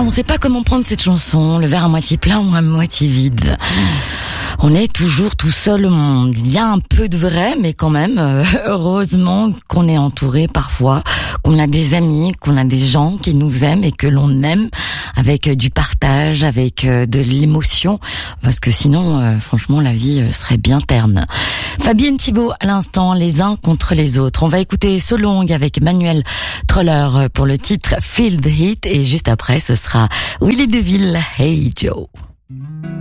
on sait pas comment prendre cette chanson, le verre à moitié plein ou à moitié vide. On est toujours tout seul au monde. Il y a un peu de vrai, mais quand même, heureusement qu'on est entouré parfois, qu'on a des amis, qu'on a des gens qui nous aiment et que l'on aime avec du partage, avec de l'émotion, parce que sinon, franchement, la vie serait bien terne. Fabienne Thibault, à l'instant, les uns contre les autres. On va écouter So Long avec Manuel Troller pour le titre Feel the Heat et juste après, ce sera Willy DeVille, Hey Joe.